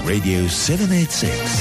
Radio 786.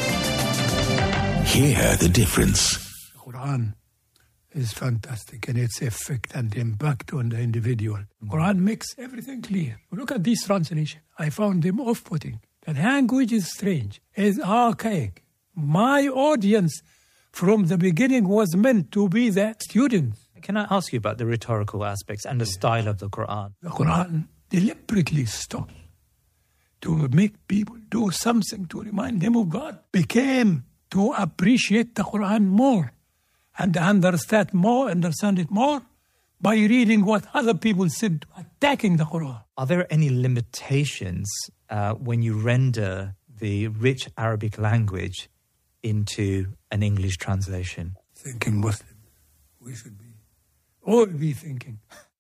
Hear the difference. The Quran is fantastic in its effect and impact on the individual. The Quran makes everything clear. Look at this translation. I found them off-putting. The language is strange, is archaic. My audience from the beginning was meant to be the students. Can I ask you about the rhetorical aspects and the style of the Quran? The Quran deliberately stops to make people do something to remind them of God. Became to appreciate the Quran more and understand it more by reading what other people said, attacking the Quran. Are there any limitations when you render the rich Arabic language into an English translation? Thinking Muslim, we should all be thinking.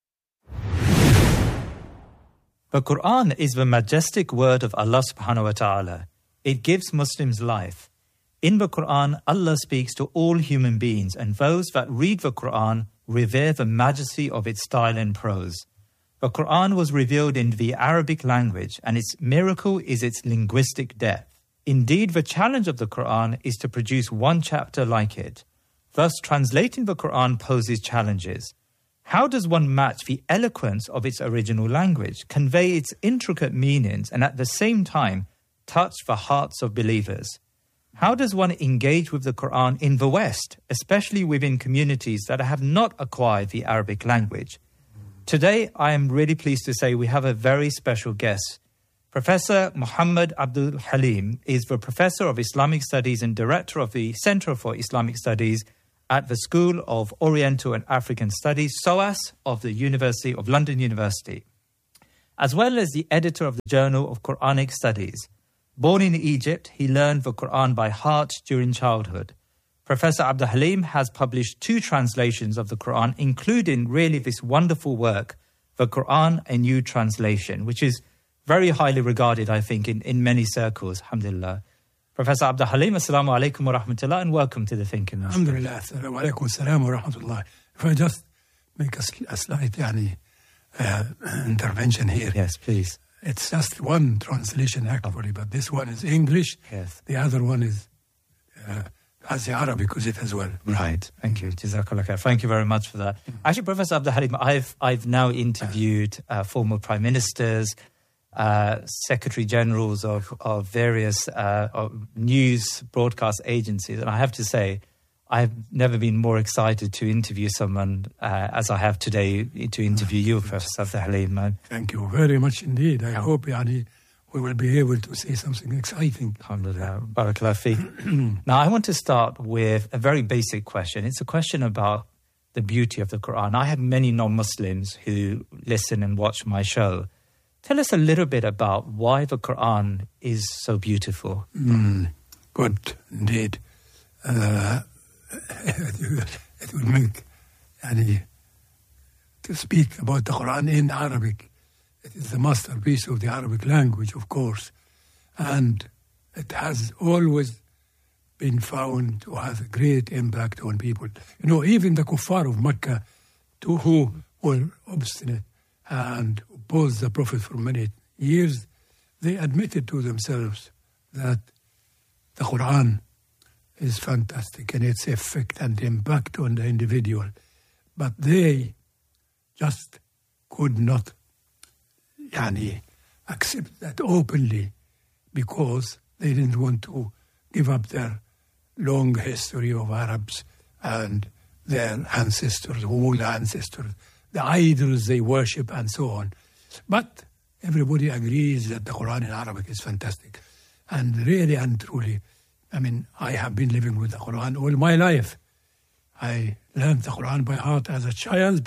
The Quran is the majestic word of Allah subhanahu wa ta'ala. It gives Muslims life. In the Quran, Allah speaks to all human beings, and those that read the Quran revere the majesty of its style and prose. The Quran was revealed in the Arabic language, and its miracle is its linguistic depth. Indeed, the challenge of the Quran is to produce one chapter like it. Thus, translating the Quran poses challenges. How does one match the eloquence of its original language, convey its intricate meanings, and at the same time touch the hearts of believers? How does one engage with the Quran in the West, especially within communities that have not acquired the Arabic language? Today, I am really pleased to say we have a very special guest. Professor Muhammad Abdul Halim is the Professor of Islamic Studies and Director of the Center for Islamic Studies at the School of Oriental and African Studies, SOAS, of the University of London University, as well as the editor of the Journal of Quranic Studies. Born in Egypt, he learned the Quran by heart during childhood. Professor Abdul Halim has published 2 translations of the Quran, including really this wonderful work, The Quran, A New Translation, which is very highly regarded, I think, in many circles, alhamdulillah. Professor Abdul Halim, assalamu alaikum wa rahmatullah, and welcome to the Thinking Master. Alhamdulillah, assalamu alaikum, assalamu wa rahmatullah. If I just make a slight intervention here. Yes, please. It's just one translation actually, but this one is English. Yes. The other one is has the Arabic with it as well. Right. Thank you. Jazakallah khair. Thank you very much for that. Actually, Professor Abdul Halim, I've now interviewed former prime ministers, secretary generals of various news broadcast agencies, and I have to say, I've never been more excited to interview someone as I have today to interview you, Professor Abdul Halim. Thank you very much indeed. I hope we will be able to say something exciting. Alhamdulillah. Barakallah feek. Now, I want to start with a very basic question. It's a question about the beauty of the Quran. I have many non-Muslims who listen and watch my show. Tell us a little bit about why the Quran is so beautiful. Good, indeed. It will make to speak about the Quran in Arabic. It is the masterpiece of the Arabic language, of course, and it has always been found to have a great impact on people. You know, even the kuffar of Mecca, who were obstinate and opposed the Prophet for many years, they admitted to themselves that the Quran is fantastic in its effect and impact on the individual. But they just could not accept that openly because they didn't want to give up their long history of Arabs and their ancestors, all the ancestors, the idols they worship and so on. But everybody agrees that the Quran in Arabic is fantastic. And really and truly, I have been living with the Quran all my life. I learned the Quran by heart as a child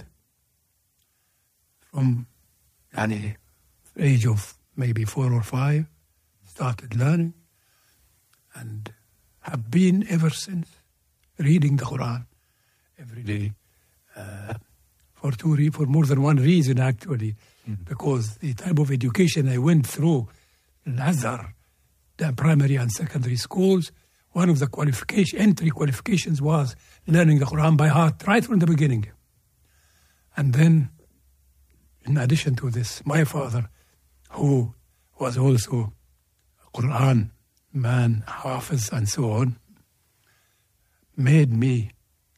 from age of maybe 4 or 5, started learning and have been ever since reading the Quran every day for more than one reason actually, because the type of education I went through in Azhar, the primary and secondary schools, one of the entry qualifications was learning the Quran by heart right from the beginning. And then, in addition to this, my father, who was also Quran man, Hafiz and so on, made me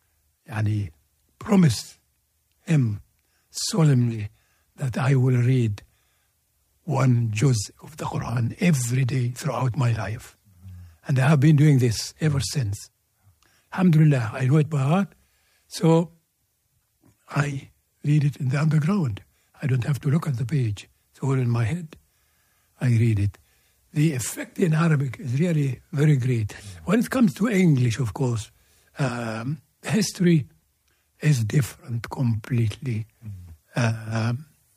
promise him solemnly that I will read one juz of the Quran every day throughout my life. And I have been doing this ever since. Alhamdulillah, I know it by heart, so I read it in the underground. I don't have to look at the page. It's all in my head. I read it. The effect in Arabic is really very great. When it comes to English, of course, history is different completely. The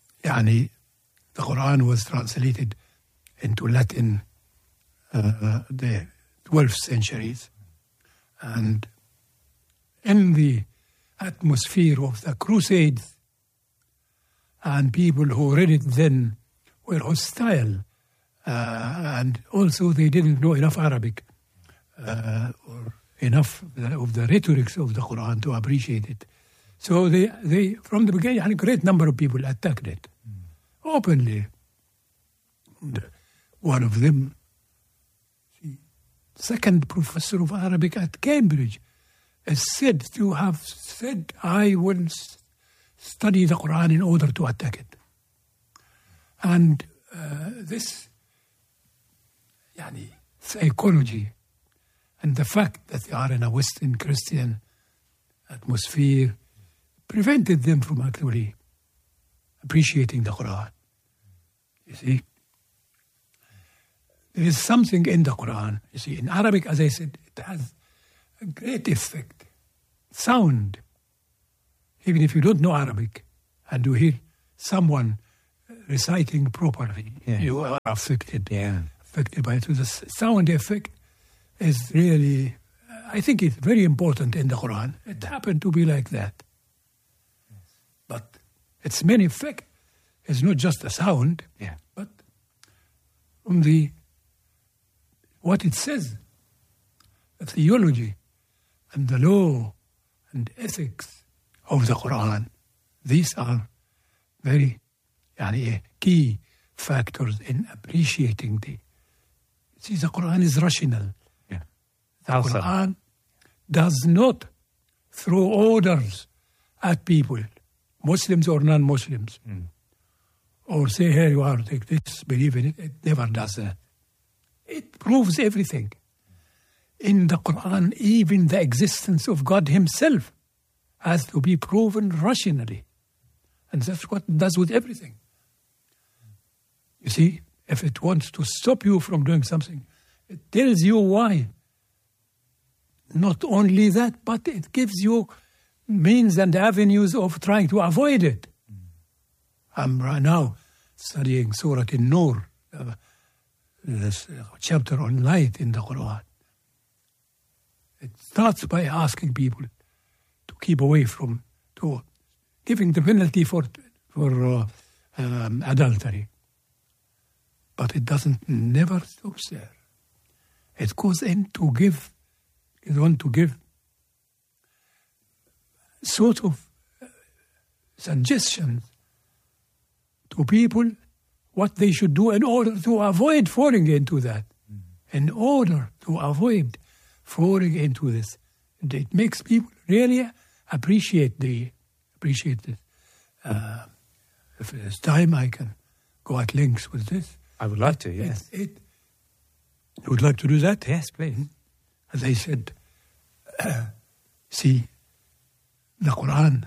Quran was translated into Latin the 12th centuries. And in the atmosphere of the Crusades, and people who read it then were hostile, and also they didn't know enough Arabic or enough of the rhetorics of the Quran to appreciate it. So they from the beginning, a great number of people attacked it openly. And one of them, the second professor of Arabic at Cambridge, is said to have said, I will study the Quran in order to attack it. And this psychology and the fact that they are in a Western Christian atmosphere prevented them from actually appreciating the Quran. You see? There is something in the Quran. You see, in Arabic, as I said, it has a great effect. Sound. Even if you don't know Arabic and you hear someone reciting properly, you are affected. Affected by it. So the sound effect is really, I think it's very important in the Quran. It happened to be like that. But its main effect is not just the sound, but from what it says, the theology and the law and ethics of the Quran. These are very key factors in appreciating the. See, the Quran is rational. The Quran does not throw orders at people, Muslims or non-Muslims, or say, here you are, take this, believe in it. It never does that. It proves everything. In the Quran, even the existence of God himself has to be proven rationally. And that's what it does with everything. You see, if it wants to stop you from doing something, it tells you why. Not only that, but it gives you means and avenues of trying to avoid it. I'm right now studying Surah An-Nur, this chapter on light in the Quran. It starts by asking people to keep away from, to giving the penalty for adultery. But it never stops there. It goes in to give, sort of suggestions to people what they should do in order to avoid falling into that. In order to avoid falling into this. And it makes people really appreciate this. If there's time, I can go at length with this. I would like to, yes. You would like to do that? Yes, please. As I said, see, the Quran,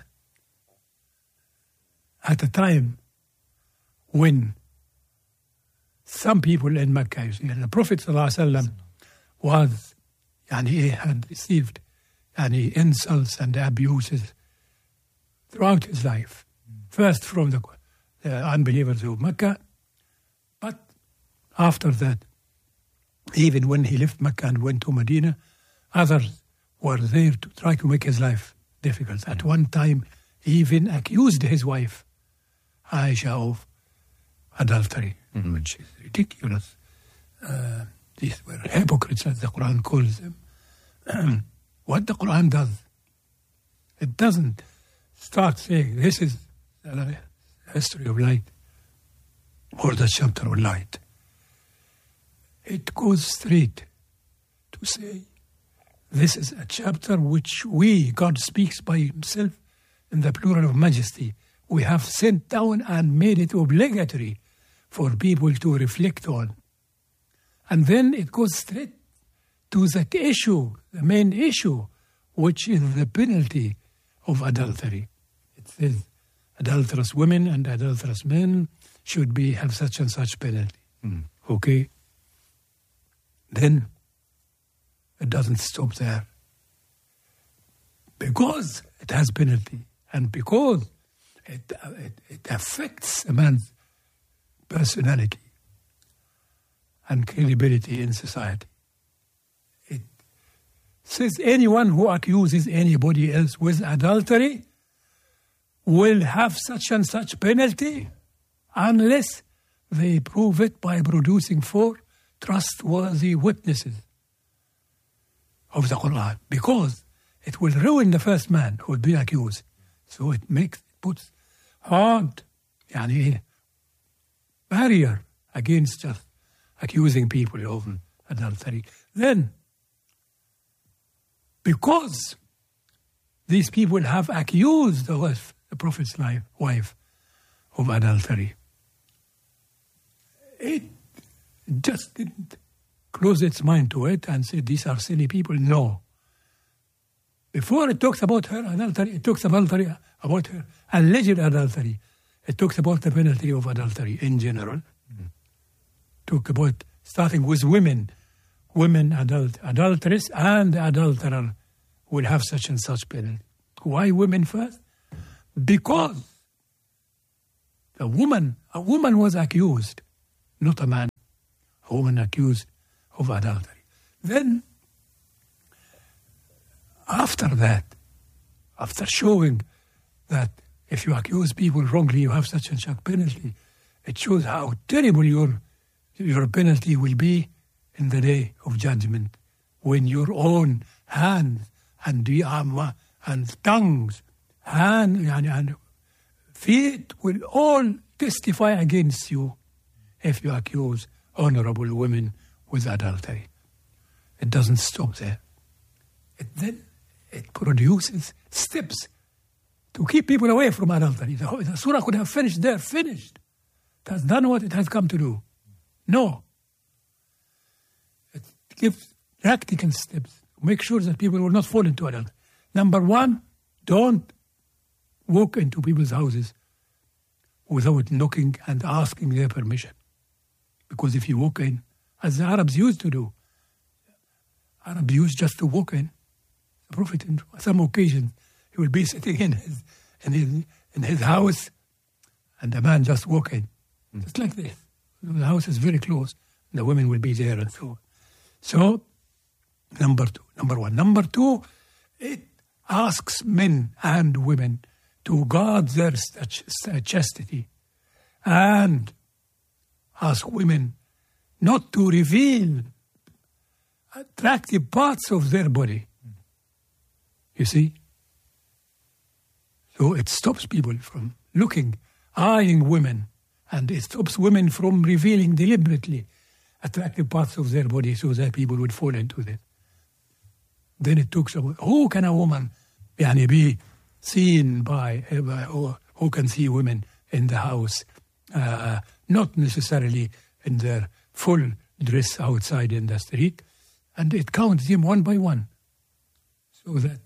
at a time when some people in Mecca, the Prophet ﷺ was, he had received insults and abuses throughout his life. First from the unbelievers of Mecca, but after that, even when he left Mecca and went to Medina, others were there to try to make his life difficult. At one time, he even accused his wife, Aisha, of adultery, which is ridiculous. These were hypocrites, as the Quran calls them. What the Quran does, it doesn't start saying, this is the history of light, or the chapter of light. it goes straight to say, this is a chapter which God speaks by himself in the plural of majesty. We have sent down and made it obligatory for people to reflect on. And then it goes straight to the issue, the main issue, which is the penalty of adultery. It says adulterous women and adulterous men should have such and such penalty. Okay? Then it doesn't stop there. Because it has penalty and because it affects a man's personality and credibility in society. It says anyone who accuses anybody else with adultery will have such and such penalty unless they prove it by producing 4 trustworthy witnesses of the Quran, because it will ruin the first man who would be accused. So it puts hard barrier against just accusing people of adultery. Then, because these people have accused the Prophet's wife of adultery, it just didn't close its mind to it and say these are silly people. No. Before it talks about her adultery, it talks about her alleged adultery. It talks about the penalty of adultery in general. Talk about starting with women. Women, adulteress and adulterer will have such and such penalty. Why women first? Because a woman was accused, not a man. A woman accused of adultery. Then, after that, after showing that if you accuse people wrongly, you have such and such penalty, it shows how terrible your penalty will be in the day of judgment, when your own hands and tongues and feet will all testify against you if you accuse honorable women with adultery. It doesn't stop there. It produces steps to keep people away from adultery. The surah could have finished there, finished. It has done what it has come to do. No. It gives practical steps to make sure that people will not fall into adultery. Number 1, don't walk into people's houses without knocking and asking their permission. Because if you walk in, as the Arabs used to do, Arabs used just to walk in. The Prophet, on some occasions, he will be sitting in his house, and the man just walk in. Just like this. The house is very close. And the women will be there and so on. So, number 1. Number 2, it asks men and women to guard their chastity and ask women not to reveal attractive parts of their body. You see? So it stops people from eyeing women, and it stops women from revealing deliberately attractive parts of their body so that people would fall into this. Then it talks about who can a woman be seen by, or who can see women in the house, not necessarily in their full dress outside in the street, and it counts them one by one, so that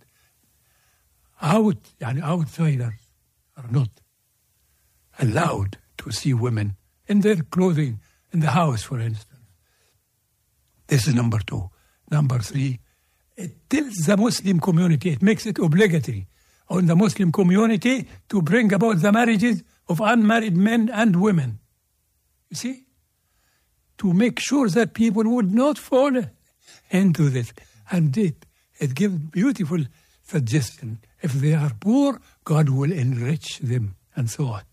outsiders are not allowed to see women in their clothing in the house, for instance. This is number 2. Number 3, it tells the Muslim community, it makes it obligatory on the Muslim community to bring about the marriages of unmarried men and women. You see? To make sure that people would not fall into this. And it gives beautiful suggestion. If they are poor, God will enrich them, and so on.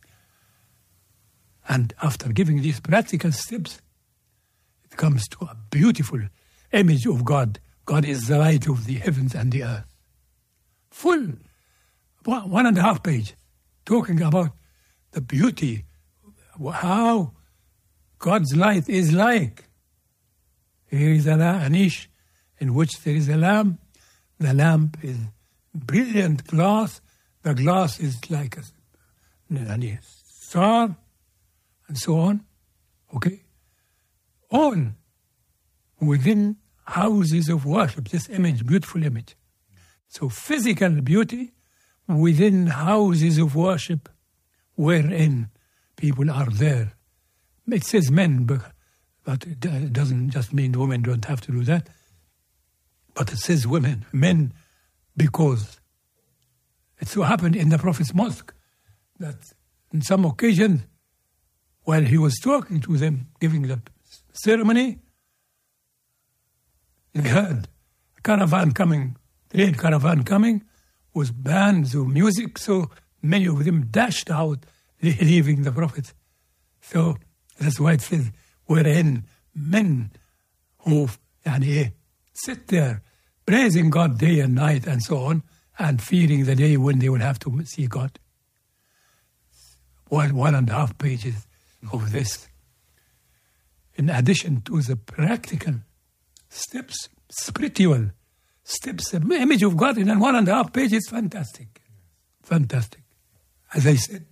And after giving these practical steps, it comes to a beautiful image of God. God is the light of the heavens and the earth. Full 1.5 page, talking about the beauty, how God's light is like Here is a niche in which there is a lamp. The lamp is brilliant glass. The glass is like a star, and so on. Okay? All within houses of worship. This image, beautiful image. So physical beauty within houses of worship wherein people are there. It says men, but it doesn't just mean women don't have to do that. But it says women, men, because it so happened in the Prophet's mosque that on some occasion, while he was talking to them, giving the ceremony, he heard a caravan coming, train caravan coming, with bands of music, so many of them dashed out, leaving the Prophet. So that's why it says, wherein men who sit there, praising God day and night and so on, and fearing the day when they will have to see God. 1.5 pages of this. In addition to the practical steps, spiritual steps, the image of God in 1.5 pages, fantastic. Fantastic. As I said,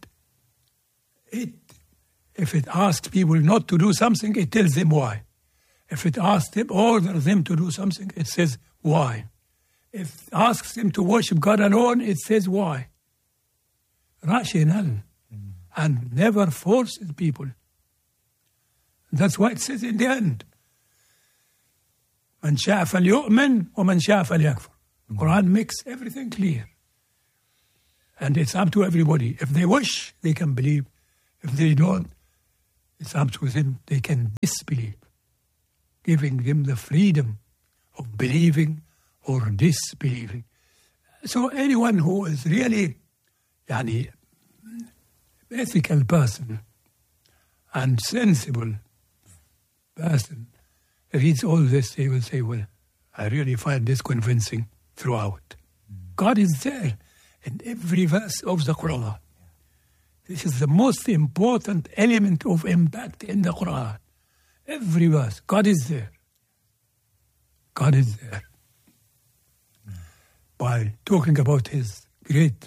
if it asks people not to do something, it tells them why. If it asks them, orders them to do something, it says why. If it asks them to worship God alone, it says why. Rational. And never forces people. That's why it says in the end, من شاء فليؤمن ومن شاء فليكفر. The Quran makes everything clear. And it's up to everybody. If they wish, they can believe. If they don't, it's up to them. They can disbelieve. Giving them the freedom of believing or disbelieving. So anyone who is really ethical person and sensible person reads all this, they will say, well, I really find this convincing throughout. God is there in every verse of the Quran. This is the most important element of impact in the Quran. Every verse, God is there. God is there. By talking about His great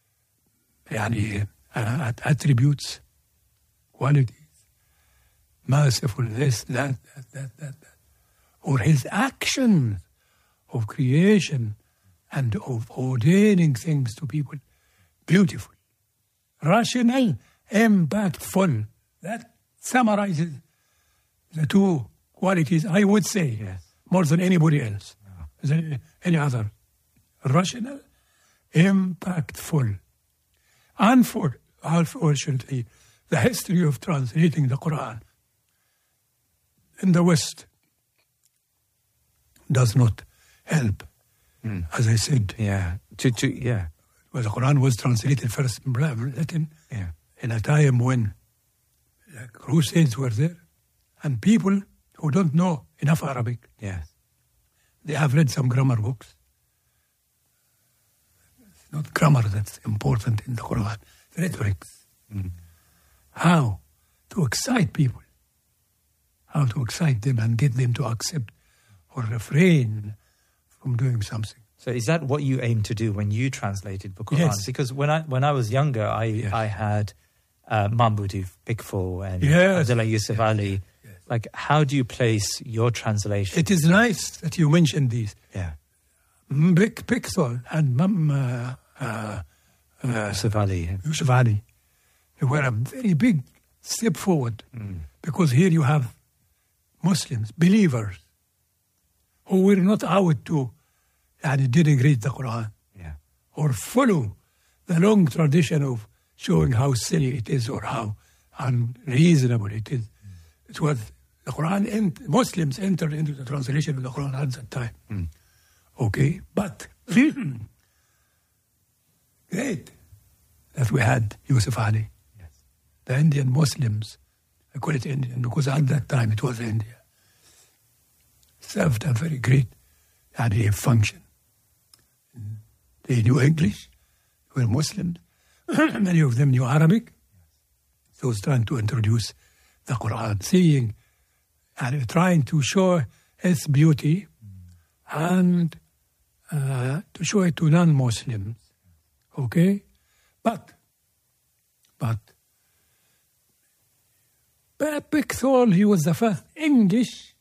attributes, qualities, merciful, this, that. Or His actions of creation and of ordaining things to people. Beautiful. Rational, impactful. That summarizes the two qualities, I would say, more than anybody else, than any other. Rational, impactful. Unfortunately, the history of translating the Quran in the West does not help. As I said, well, the Quran was translated first in Latin in a time when the Crusades were there, and people who don't know enough Arabic, they have read some grammar books. It's not grammar that's important in the Quran, rhetorics. How to excite people, how to excite them and get them to accept or refrain from doing something. So is that what you aim to do when you translated the Quran? Yes. Because when I was younger, I had Mahmoudi Pickfall and Yes. Abdullah Yusuf Ali. Yes. Like, how do you place your translation? It is nice that you mentioned these. Yeah. Pickfall and Yusuf Ali. Yusuf Ali, they were a very big step forward because here you have Muslims, believers, who were not out to didn't read the Quran or follow the long tradition of showing how silly it is or how unreasonable it is. It was the Quran, and Muslims entered into the translation of the Quran at that time. Okay, but great that we had Yusuf Ali. The Indian Muslims, I call it Indian because at that time it was India, served a very great function. They knew English, they were Muslims, many of them knew Arabic. Those trying to introduce the Quran, seeing and trying to show its beauty and to show it to non-Muslims. Okay? But Pickthall, he was the first English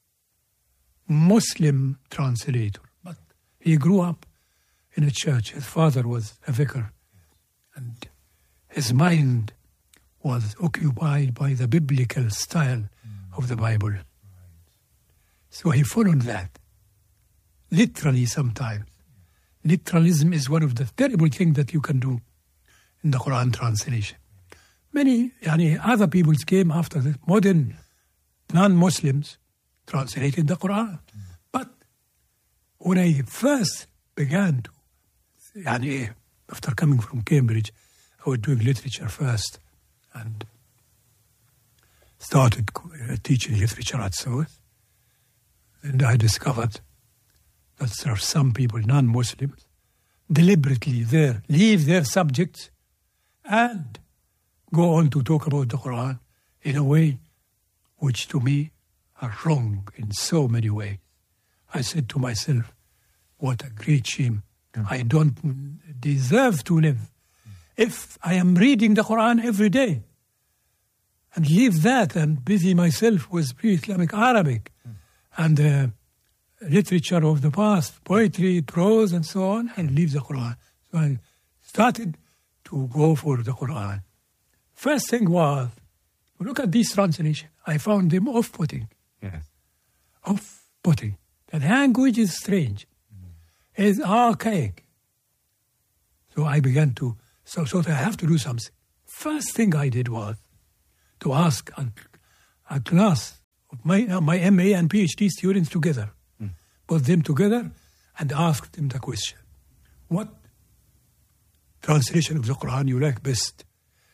Muslim translator. But he grew up in a church. His father was a vicar. And his mind was occupied by the biblical style of the Bible. So he followed that. Literally sometimes. Literalism is one of the terrible things that you can do in the Quran translation. Many other people came after the modern non-Muslims translated the Quran. But when I first began to, after coming from Cambridge, I was doing literature first and started teaching literature at South. And I discovered that there are some people, non-Muslims, deliberately leave their subjects and go on to talk about the Quran in a way which to me are wrong in so many ways. I said to myself, what a great shame. I don't deserve to live if I am reading the Quran every day and leave that and busy myself with pre-Islamic Arabic and literature of the past, poetry, prose, and so on, and leave the Quran. So I started to go for the Quran. First thing was, look at these translations. I found them off-putting. Yes. Off-putting. The language is strange. It's archaic. So I began to, so I have to do something. First thing I did was to ask a class of my MA and PhD students together, put them together and ask them the question, what translation of the Quran you like best?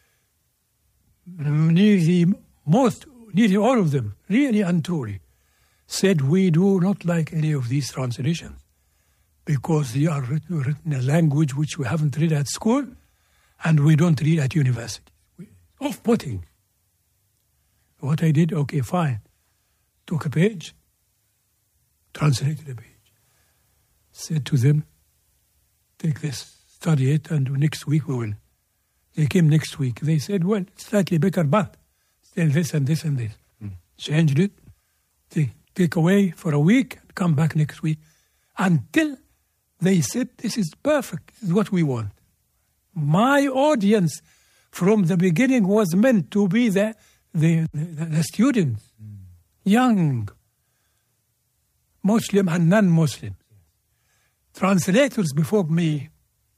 Nearly all of them, really and truly, said we do not like any of these translations because they are written in a language which we haven't read at school and we don't read at university. Off-putting. What I did, okay, fine. Took a page, translated a page, said to them, take this, study it, and next week we will. They came next week. They said, well, slightly better, but still this and this and this. Changed it. They take away for a week, come back next week, until they said, this is perfect. This is what we want. My audience from the beginning was meant to be the students, young, Muslim and non-Muslim. Translators before me,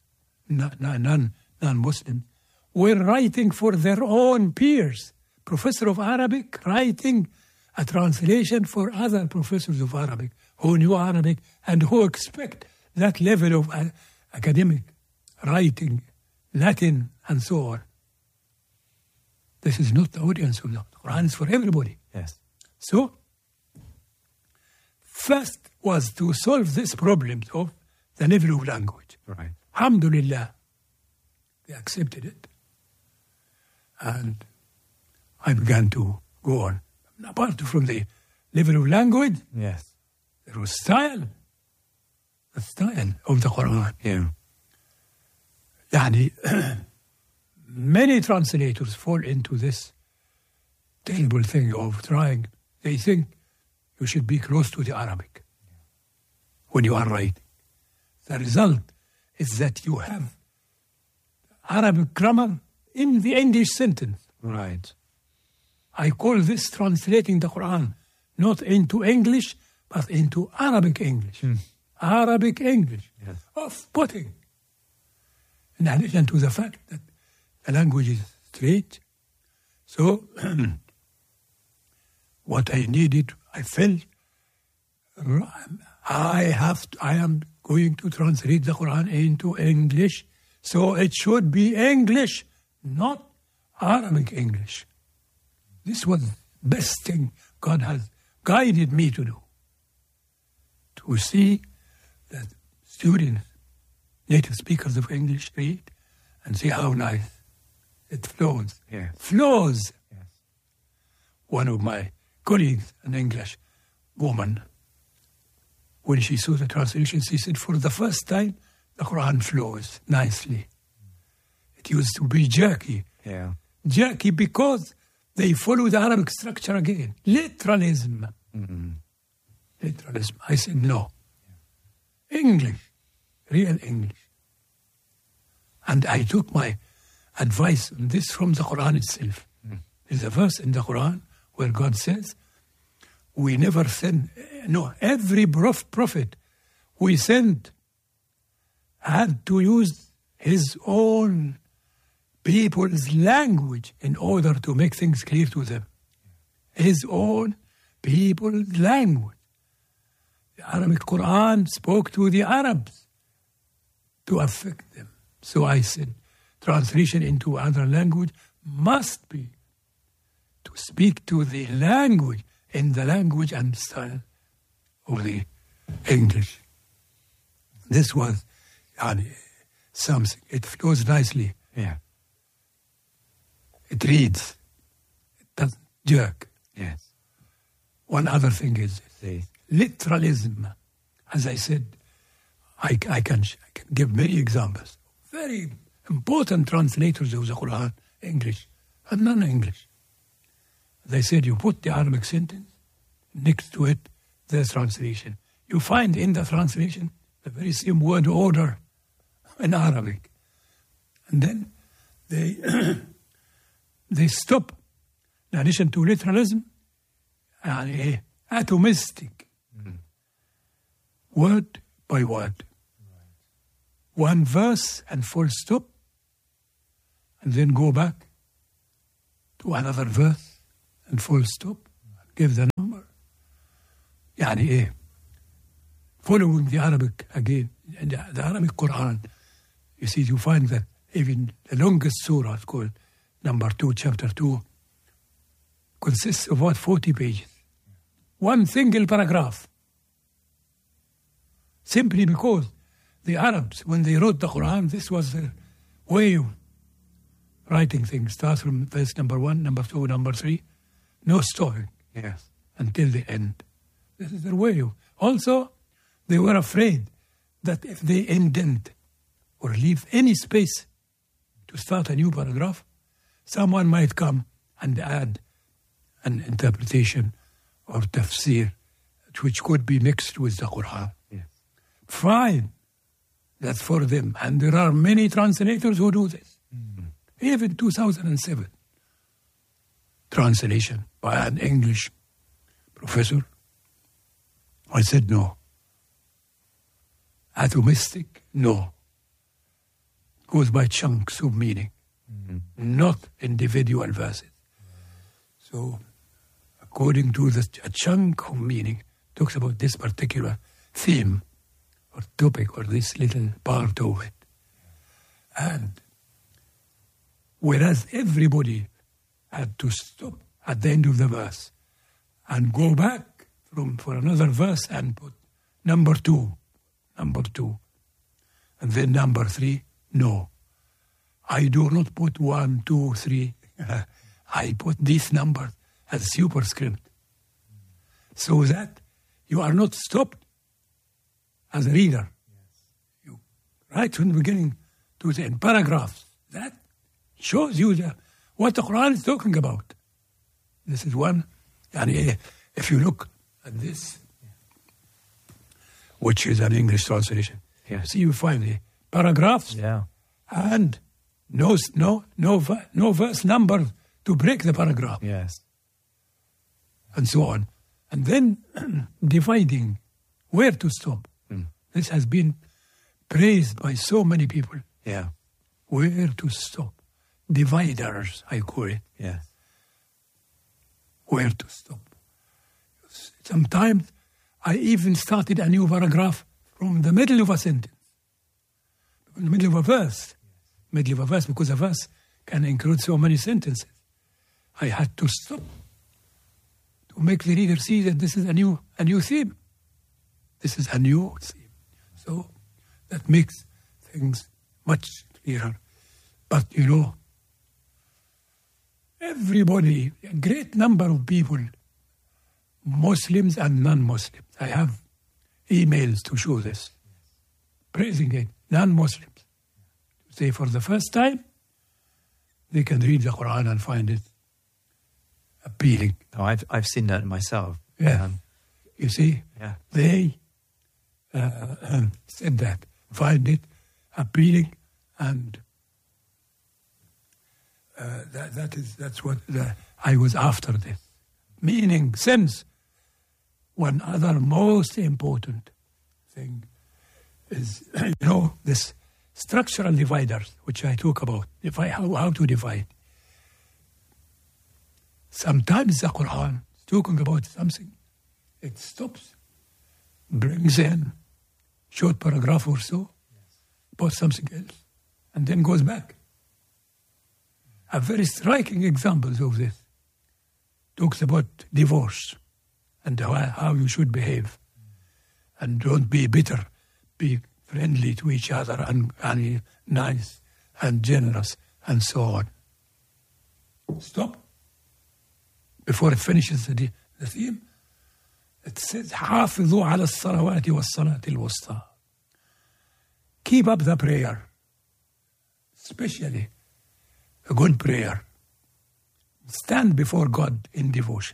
non-Muslim, were writing for their own peers. Professor of Arabic writing a translation for other professors of Arabic who knew Arabic and who expect that level of academic writing, Latin, and so on. This is not the audience of the Quran. It's for everybody. Yes. So, first was to solve this problem of the level of language. Right. Alhamdulillah, they accepted it. And I began to go on. Apart from the level of language, Yes. there was style. The style of the Quran. Yeah. Many translators fall into this terrible thing of trying. They think you should be close to the Arabic when you are writing. The result is that you have Arabic grammar in the English sentence. Right. I call this translating the Quran not into English, but into Arabic English. Arabic English. Yes. Off-putting. In addition to the fact that the language is straight. So, what I needed, I felt, I am going to translate the Quran into English, so it should be English, not Arabic English. This was the best thing God has guided me to do. To see that students, native speakers of English, read and see how nice it flows. Yes. Flows. Yes. One of my colleagues, an English woman, when she saw the translation, she said, for the first time, the Quran flows nicely. It used to be jerky. Yeah. Jerky because they follow the Arabic structure again. Literalism. Mm-hmm. Literalism. I said, no. English. Real English. And I took my advice on this from the Quran itself. There's a verse in the Quran where God says, we never send, every prophet we sent had to use his own people's language in order to make things clear to them. His own people's language. The Arabic Quran spoke to the Arabs to affect them. So I said, translation into other language must be to speak to the language in the language and style of the English. This was something. It flows nicely. Yeah. It reads. It doesn't jerk. Yes. One other thing is See. literalism. As I said, I can give many examples. Very important translators of the Quran, English and non-English. As I said, you put the Arabic sentence next to it, the translation. You find in the translation the very same word order in Arabic. And then they stop, in addition to literalism, atomistic, word by word. One verse and full stop, and then go back to another verse and full stop, and give the number. Following the Arabic again, and the Arabic Quran, you see, you find that even the longest surah is called number 2, chapter 2, consists of what, 40 pages. One single paragraph. Simply because the Arabs, when they wrote the Quran, this was their way of writing things. Starts from verse number 1, number 2, number 3. No stopping. Yes. Until the end. This is their way of. Also, they were afraid that if they indent or leave any space to start a new paragraph, someone might come and add an interpretation or tafsir which could be mixed with the Quran. Yes. Fine. That's for them. And there are many translators who do this. Even 2007. Translation by an English professor. I said no. Atomistic, no. Goes by chunks of meaning, not individual verses. So, according to a chunk of meaning, talks about this particular theme or topic or this little part of it. And whereas everybody had to stop at the end of the verse and go back for another verse and put number 2, and then number 3, no. I do not put 1, 2, 3. I put these numbers as superscript so that you are not stopped as a reader. You right from the beginning to the end, paragraphs. That shows you what the Quran is talking about. This is one. And if you look at this, which is an English translation, see you find the paragraphs and no verse number to break the paragraph. Yes. And so on. And then dividing where to stop. This has been praised by so many people. Yeah. Where to stop. Dividers, I call it. Yes. Where to stop. Sometimes I even started a new paragraph from the middle of a sentence. From the middle of a verse. Middle of a verse, because a verse can include so many sentences. I had to stop to make the reader see that this is a new theme. This is a new theme. So that makes things much clearer. But everybody, a great number of people, Muslims and non-Muslims. I have emails to show this, praising it, non-Muslims. Say for the first time, they can read the Quran and find it appealing. Oh, I've seen that myself. Yeah. You see, Yeah. they said that, find it appealing, and that's what I was after this. Meaning, since one other most important thing is, this structural dividers, which I talk about, how to divide. Sometimes the Quran is talking about something, it stops, brings in short paragraph or so, about something else, and then goes back. A very striking examples of this talks about divorce and how you should behave, and don't be bitter, be friendly to each other and nice and generous and so on. Stop. Before it finishes the theme, it says, حافظوا على الصلوات والصلاة الوسطى. Keep up the prayer, especially a good prayer. Stand before God in devotion.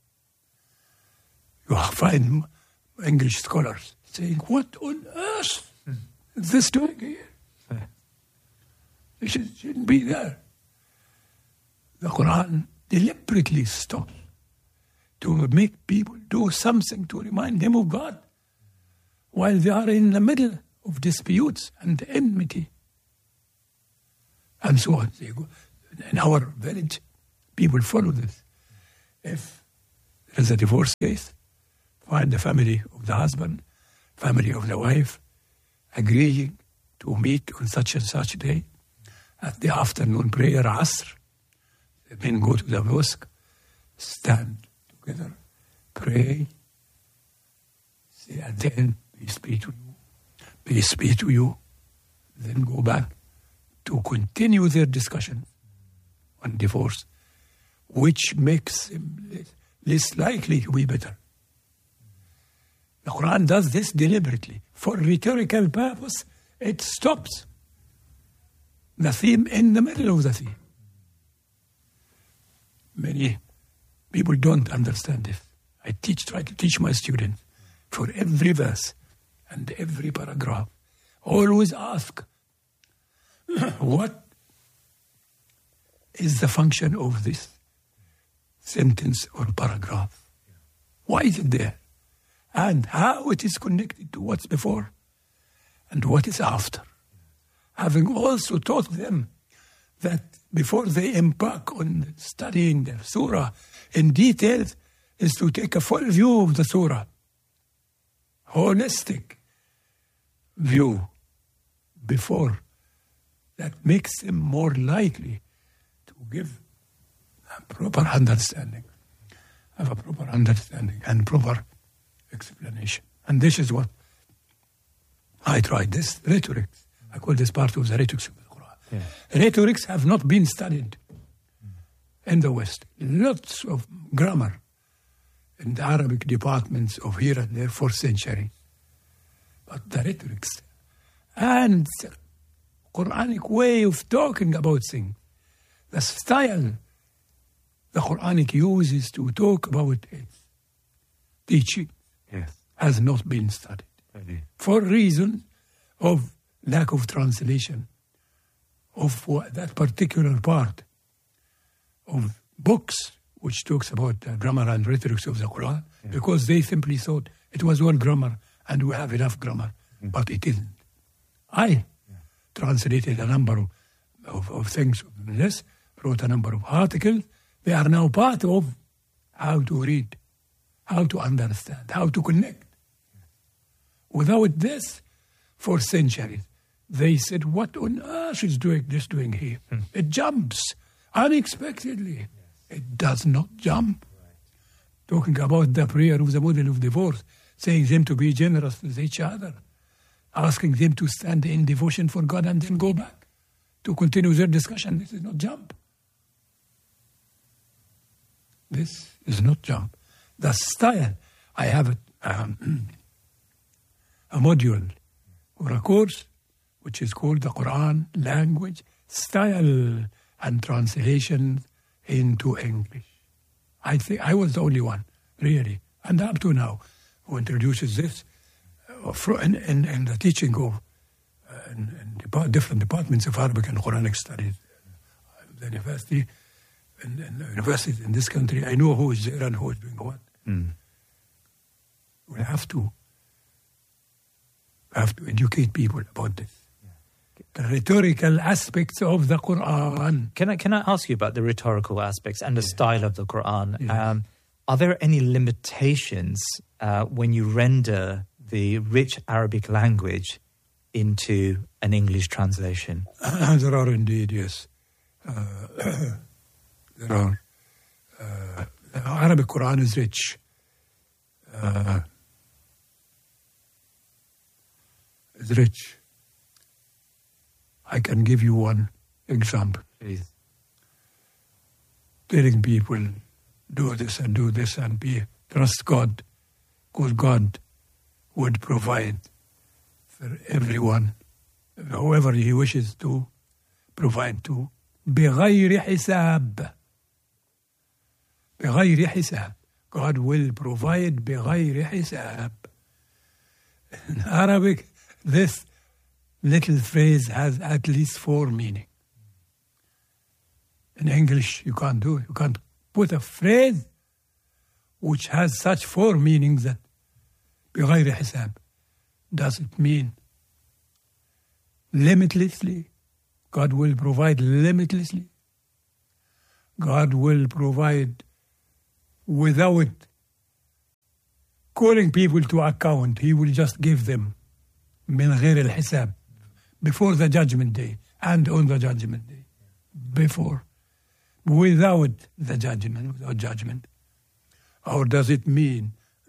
You find English scholars saying, what on earth is this doing here? It shouldn't be there. The Quran deliberately stops to make people do something to remind them of God while they are in the middle of disputes and enmity and so on. In our village, people follow this. If there is a divorce case, find the family of the husband, family of the wife, agreeing to meet on such and such day at the afternoon prayer, Asr. The men go to the mosque, stand together, pray, say at the end, peace be to you, peace be to you, then go back to continue their discussion on divorce, which makes them less likely to be better. The Quran does this deliberately. For rhetorical purpose, it stops the theme in the middle of the theme. Many people don't understand this. I try to teach my students for every verse and every paragraph. Always ask, what is the function of this sentence or paragraph? Why is it there? And how it is connected to what's before and what is after. Having also taught them that before they embark on studying the surah in detail is to take a full view of the surah, holistic view before. That makes them more likely to give a proper understanding, have a proper understanding and proper explanation. And this is what I tried, this rhetorics. I call this part of the rhetorics of the Quran. Yeah. Rhetorics have not been studied in the West. Lots of grammar in the Arabic departments of here and there for centuries. But the rhetorics and the Quranic way of talking about things, the style the Quranic uses to talk about its teaching, has not been studied. Really? For reason of lack of translation of that particular part of books which talks about the grammar and rhetorics of the Quran, because they simply thought it was all grammar and we have enough grammar, but it isn't. I translated a number of things from this, wrote a number of articles. They are now part of how to read, how to understand, how to connect. Without this, for centuries, they said, what on earth is doing here? It jumps unexpectedly. It does not jump. Talking about the prayer of the model of divorce, saying them to be generous with each other, asking them to stand in devotion for God and then go back to continue their discussion. This is not jump. This is not jump. The style, I have a module or a course which is called the Quran Language, Style and Translation into English. I think I was the only one, really, and up to now, who introduces this in the teaching of different departments of Arabic and Quranic studies. The university, in the universities in this country, I know who is there and who is doing what. We have to educate people about this. The rhetorical aspects of the Quran. Can I ask you about the rhetorical aspects and the style of the Quran? Are there any limitations when you render the rich Arabic language into an English translation? There are indeed, yes. There are. The Arabic Quran is rich. It's rich. I can give you one example. Please. Telling people, do this and trust God, because God would provide for everyone, whoever He wishes to provide to. بغير حساب. بغير حساب. God will provide بغير حساب. In Arabic, this little phrase has at least 4 meanings. In English, you can't do it. You can't put a phrase which has such 4 meanings that بغير حساب. Does it mean limitlessly? God will provide limitlessly. God will provide without calling people to account. He will just give them من غير الحساب, before the judgment day and on the judgment day. Before, without the judgment, without judgment. Or does it mean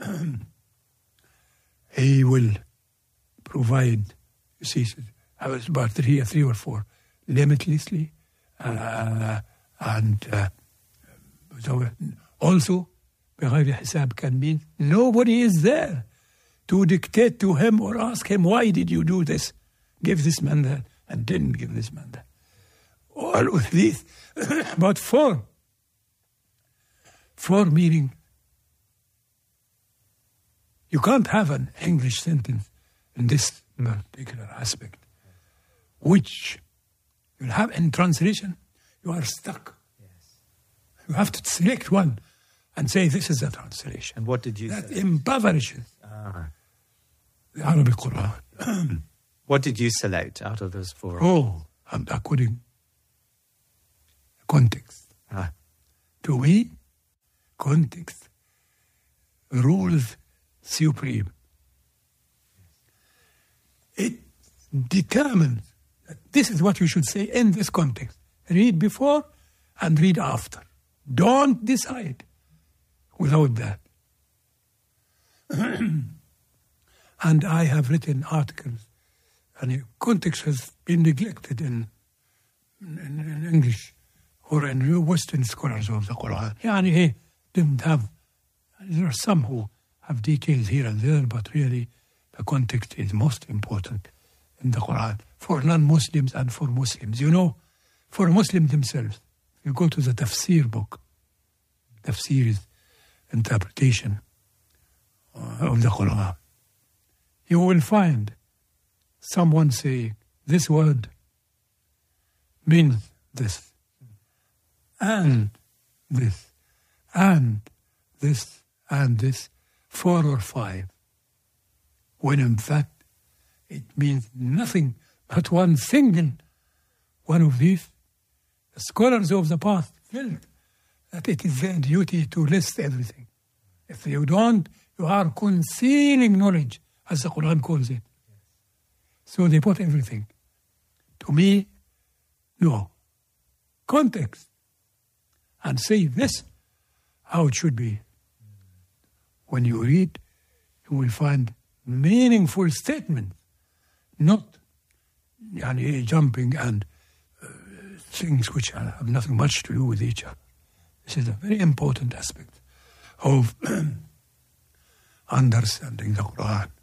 He will provide, you see, I was about 3 or 4, limitlessly, and so also, بغير حساب can mean nobody is there to dictate to him or ask him, why did you do this? Give this man that, and didn't give this man that. All of these, about 4 meaning. You can't have an English sentence in this particular aspect, which you'll have in translation, you are stuck. Yes. You have to select one and say, this is the translation. And what did you that say? Impoverishes the Arabic Quran. What did you select out of those 4? I'm according context. To me, context rules supreme. It determines that this is what you should say in this context. Read before and read after. Don't decide without that. And I have written articles, and context has been neglected in English or in Western scholars of the Quran. Yani he didn't have, there are some who have details here and there, but really the context is most important in the Quran for non-Muslims and for Muslims. You know, for Muslims themselves, you go to the tafsir book. Tafsir is interpretation of the Quran. You will find someone saying, this word means this, and this, and this, and this, 4 or 5, when in fact it means nothing but one single one of these. The scholars of the past felt that it is their duty to list everything. If you don't, you are concealing knowledge, as the Quran calls it. So they put everything. To me, no. Context. And say this, how it should be. When you read, you will find meaningful statements, not jumping and things which have nothing much to do with each other. This is a very important aspect of understanding the Quran.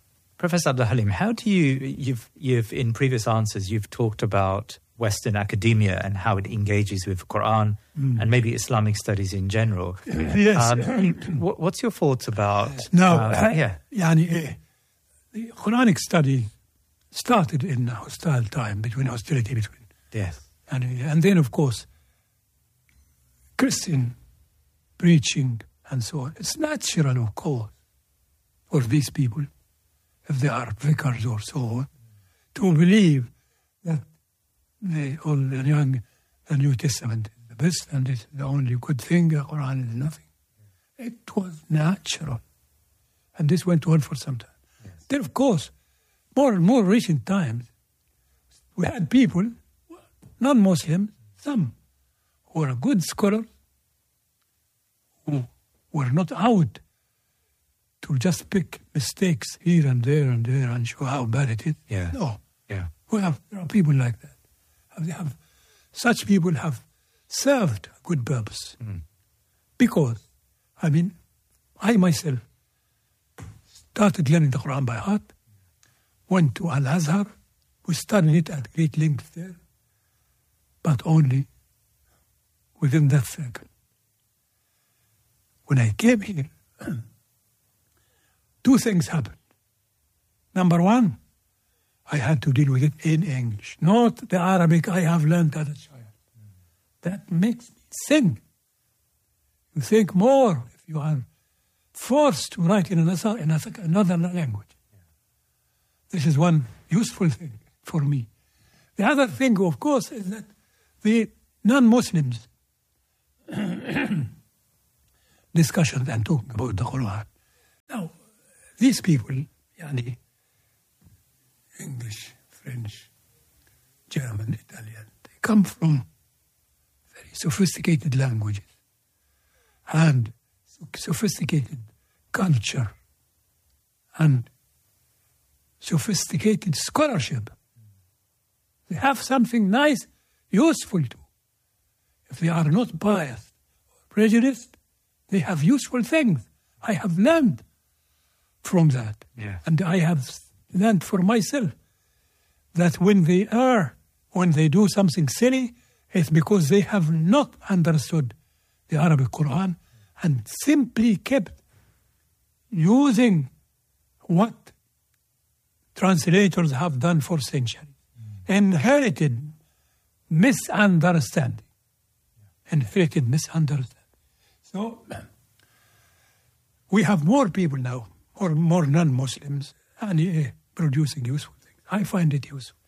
Professor Abdul Halim, how do you've in previous answers, you've talked about Western academia and how it engages with Quran and maybe Islamic studies in general. Yes. What's your thoughts about... Now, yeah. The Quranic study started in a hostile time, hostility between. Yes. And then, of course, Christian preaching and so on. It's natural, of course, for these people, if they are vicars or so on, to believe that the New Testament is the best and it's the only good thing, the Quran is nothing. It was natural. And this went on for some time. Yes. Then, of course, more and more recent times, we had people, non-Muslims, some who were good scholars, who were not out to just pick mistakes here and there and show how bad it is. Yeah. No. Yeah. There are people like that. Such people have served a good purpose. Because, I myself started learning the Quran by heart, went to Al-Azhar, we studied it at great length there, but only within that circle. When I came here, two things happened. Number one, I had to deal with it in English, not the Arabic I have learned as a child. That makes me think. You think more if you are forced to write in another language. This is one useful thing for me. The other thing, of course, is that the non-Muslims discussions and talking about the Quran. Now, these people, English, French, German, Italian, they come from very sophisticated languages and sophisticated culture and sophisticated scholarship. They have something nice, useful too. If they are not biased or prejudiced, they have useful things. I have learned from that. Yeah. And I have learned for myself that when they do something silly, it's because they have not understood the Arabic Quran and simply kept using what translators have done for centuries. Inherited misunderstanding. So, we have more people now, or more non-Muslims, and producing useful things. I find it useful.